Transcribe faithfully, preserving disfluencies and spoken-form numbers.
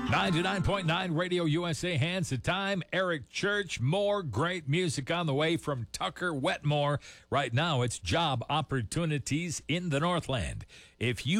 ninety-nine point nine Radio U S A hands the time. Eric Church, more great music on the way from Tucker Wetmore. Right now, it's job opportunities in the Northland. If you